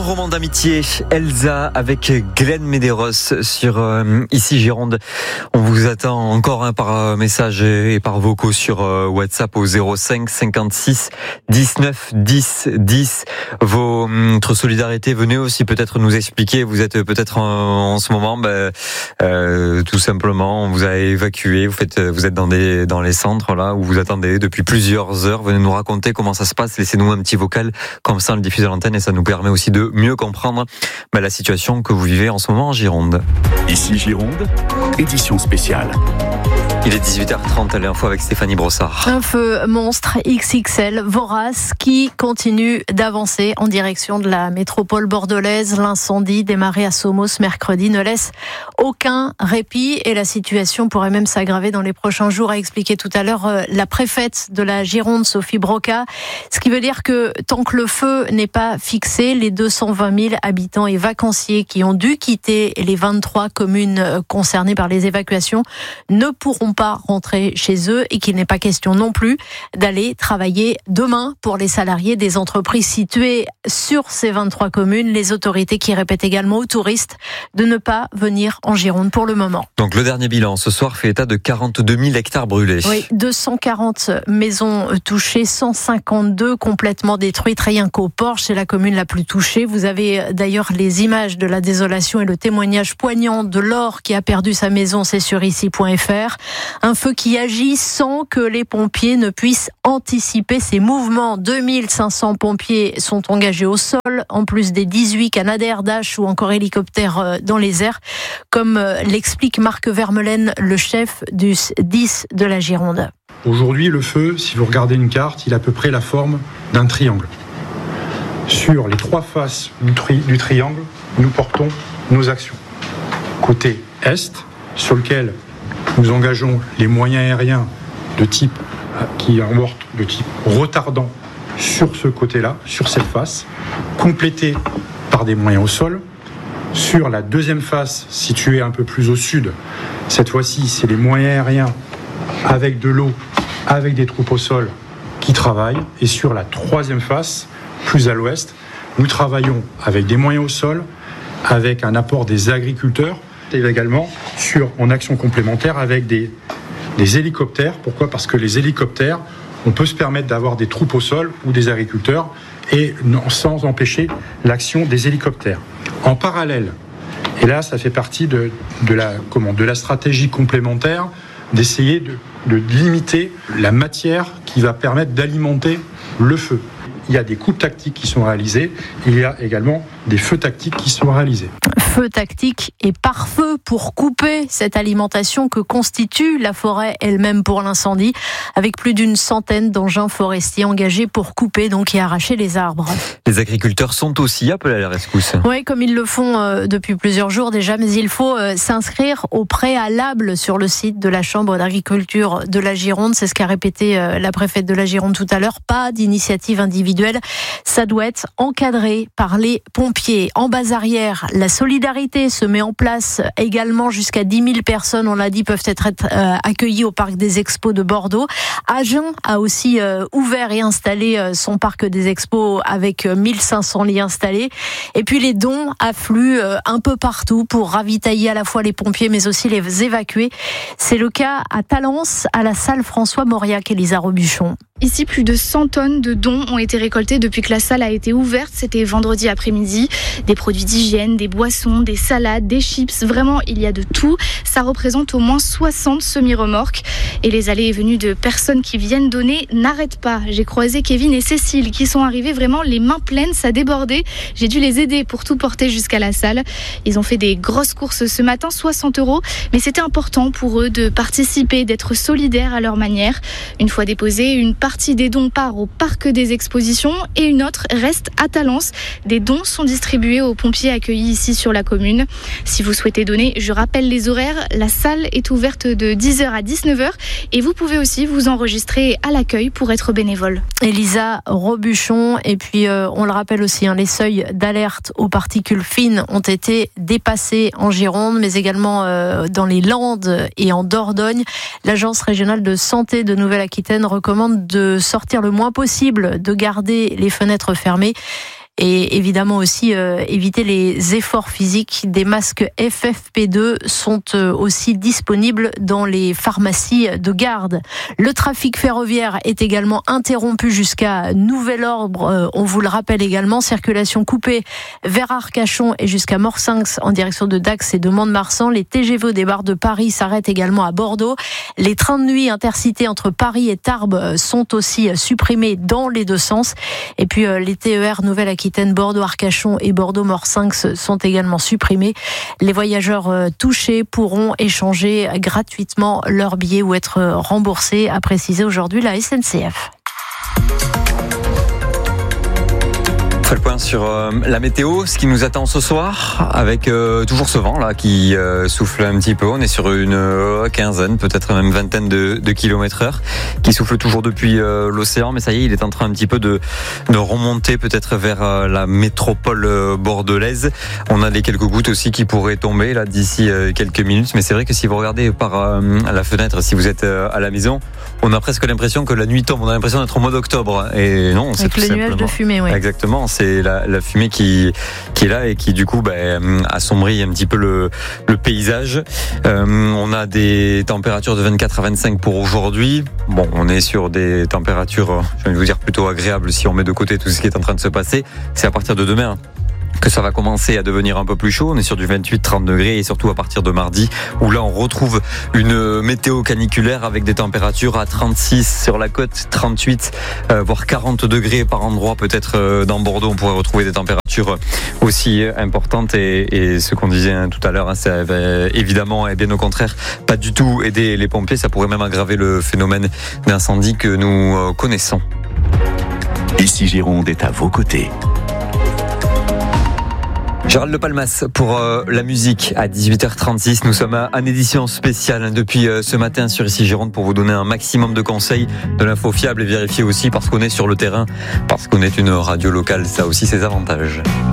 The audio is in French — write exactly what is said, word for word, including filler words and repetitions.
Roman d'amitié, Elsa avec Glenn Medeiros sur euh, Ici Gironde. On vous attend encore un par message et par vocaux sur euh, WhatsApp au zéro cinq cinquante-six dix-neuf dix dix. Votre solidarité, venez aussi peut-être nous expliquer. Vous êtes peut-être en, en ce moment, ben, euh, tout simplement, on vous a évacué. Vous faites, vous êtes dans des dans les centres là où vous attendez depuis plusieurs heures. Venez nous raconter comment ça se passe. Laissez-nous un petit vocal comme ça, on le diffuse à l'antenne et ça nous permet aussi de mieux comprendre bah, la situation que vous vivez en ce moment en Gironde. Ici Gironde, édition spéciale. Il est dix-huit heures trente, à l'info avec Stéphanie Brossard. Un feu monstre X X L vorace qui continue d'avancer en direction de la métropole bordelaise. L'incendie démarré à Somos mercredi ne laisse aucun répit et la situation pourrait même s'aggraver dans les prochains jours, a expliqué tout à l'heure la préfète de la Gironde, Sophie Broca. Ce qui veut dire que tant que le feu n'est pas fixé, les deux cent vingt mille habitants et vacanciers qui ont dû quitter les vingt-trois communes concernées par les évacuations ne pourront pas rentrer chez eux et qu'il n'est pas question non plus d'aller travailler demain pour les salariés des entreprises situées sur ces vingt-trois communes. Les autorités qui répètent également aux touristes de ne pas venir en Gironde pour le moment. Donc le dernier bilan ce soir fait état de quarante-deux mille hectares brûlés. Oui, deux cent quarante maisons touchées, cent cinquante-deux complètement détruites, rien qu'au Porche, c'est la commune la plus touchée. Vous avez d'ailleurs les images de la désolation et le témoignage poignant de Laure qui a perdu sa maison, c'est sur ici point f r. Un feu qui agit sans que les pompiers ne puissent anticiper ces mouvements. deux mille cinq cents pompiers sont engagés au sol, en plus des dix-huit Canadair, Dash ou encore hélicoptères dans les airs, comme l'explique Marc Vermeulen, le chef du dix de la Gironde. Aujourd'hui, le feu, si vous regardez une carte, il a à peu près la forme d'un triangle. Sur les trois faces du, tri- du triangle, nous portons nos actions. Côté est, sur lequel nous engageons les moyens aériens de type qui emportent de type retardant sur ce côté-là, sur cette face, complétés par des moyens au sol. Sur la deuxième face, située un peu plus au sud, cette fois-ci, c'est les moyens aériens avec de l'eau, avec des troupes au sol qui travaillent. Et sur la troisième face, plus à l'ouest, nous travaillons avec des moyens au sol, avec un apport des agriculteurs, et également sur, en action complémentaire avec des, des hélicoptères. Pourquoi ? Parce que les hélicoptères, on peut se permettre d'avoir des troupes au sol ou des agriculteurs et non, sans empêcher l'action des hélicoptères. En parallèle, et là ça fait partie de, de, la, comment, de la stratégie complémentaire, d'essayer de, de limiter la matière qui va permettre d'alimenter le feu. Il y a des coupes tactiques qui sont réalisées, il y a également des feux tactiques qui sont réalisés. Feu tactique et pare-feu pour couper cette alimentation que constitue la forêt elle-même pour l'incendie, avec plus d'une centaine d'engins forestiers engagés pour couper donc et arracher les arbres. Les agriculteurs sont aussi appelés à la rescousse. Oui, comme ils le font euh, depuis plusieurs jours déjà, mais il faut euh, s'inscrire au préalable sur le site de la Chambre d'agriculture de la Gironde. C'est ce qu'a répété euh, la préfète de la Gironde tout à l'heure. Pas d'initiative individuelle, ça doit être encadré par les pompiers. En base arrière, la solidarité se met en place également. Jusqu'à dix mille personnes, on l'a dit, peuvent être euh, accueillies au parc des Expos de Bordeaux. Agen a aussi euh, ouvert et installé euh, son parc des Expos avec euh, mille cinq cents lits installés. Et puis les dons affluent euh, un peu partout pour ravitailler à la fois les pompiers mais aussi les évacuer. C'est le cas à Talence, à la salle François Mauriac, Elisa Robuchon. Ici, plus de cent tonnes de dons ont été récoltés depuis que la salle a été ouverte. C'était vendredi après-midi. Des produits d'hygiène, des boissons, des salades, des chips. Vraiment, il y a de tout. Ça représente au moins soixante semi-remorques. Et les allées et venues de personnes qui viennent donner n'arrêtent pas. J'ai croisé Kevin et Cécile qui sont arrivés vraiment les mains pleines, ça débordait. J'ai dû les aider pour tout porter jusqu'à la salle. Ils ont fait des grosses courses ce matin, soixante euros. Mais c'était important pour eux de participer, d'être solidaires à leur manière. Une fois déposés, une partie partie des dons part au parc des expositions et une autre reste à Talence. Des dons sont distribués aux pompiers accueillis ici sur la commune. Si vous souhaitez donner, je rappelle les horaires. La salle est ouverte de dix heures à dix-neuf heures et vous pouvez aussi vous enregistrer à l'accueil pour être bénévole. Elisa Robuchon, et puis euh, on le rappelle aussi, hein, les seuils d'alerte aux particules fines ont été dépassés en Gironde, mais également euh, dans les Landes et en Dordogne. L'Agence régionale de santé de Nouvelle-Aquitaine recommande de sortir le moins possible, de garder les fenêtres fermées et évidemment aussi euh, éviter les efforts physiques. Des masques F F P deux sont euh, aussi disponibles dans les pharmacies de garde. Le trafic ferroviaire est également interrompu jusqu'à nouvel ordre. Euh, on vous le rappelle également, circulation coupée vers Arcachon et jusqu'à Morsinx en direction de Dax et de Mont-de-Marsan. Les T G V au départ de Paris s'arrêtent également à Bordeaux. Les trains de nuit intercités entre Paris et Tarbes sont aussi supprimés dans les deux sens. Et puis euh, les T E R Nouvelle-Aquitaine, Bordeaux-Arcachon et Bordeaux-Morsinx sont également supprimés. Les voyageurs euh, touchés pourront échanger gratuitement leur billet ou être remboursés, a précisé aujourd'hui la S N C F. On fait le point sur euh, la météo, ce qui nous attend ce soir, avec euh, toujours ce vent là qui euh, souffle un petit peu. On est sur une euh, quinzaine, peut-être même vingtaine de, de kilomètres heure, qui souffle toujours depuis euh, l'océan, mais ça y est, il est en train un petit peu de, de remonter peut-être vers euh, la métropole euh, bordelaise. On a des quelques gouttes aussi qui pourraient tomber là d'ici euh, quelques minutes, mais c'est vrai que si vous regardez par euh, la fenêtre, si vous êtes euh, à la maison, on a presque l'impression que la nuit tombe. On a l'impression d'être au mois d'octobre, et non, c'est avec tout le simplement nuage de fumée, oui. Exactement. C'est la, la fumée qui, qui est là et qui du coup bah, assombrit un petit peu le, le paysage. Euh, on a des températures de vingt-quatre à vingt-cinq pour aujourd'hui. Bon, on est sur des températures, je vais vous dire, plutôt agréables si on met de côté tout ce qui est en train de se passer. C'est à partir de demain que ça va commencer à devenir un peu plus chaud. On est sur du vingt-huit à trente degrés et surtout à partir de mardi où là on retrouve une météo caniculaire avec des températures à trente-six sur la côte, trente-huit euh, voire quarante degrés par endroit. Peut-être euh, dans Bordeaux on pourrait retrouver des températures aussi importantes et, et ce qu'on disait hein, tout à l'heure, hein, ça va évidemment et bien au contraire pas du tout aider les pompiers. Ça pourrait même aggraver le phénomène d'incendie que nous euh, connaissons. Ici Gironde est à vos côtés. Gérald Lepalmas pour euh, la musique à dix-huit heures trente-six. Nous sommes à, à une édition spéciale hein, depuis euh, ce matin sur Ici Gironde pour vous donner un maximum de conseils, de l'info fiable et vérifier aussi parce qu'on est sur le terrain, parce qu'on est une radio locale. Ça a aussi ses avantages.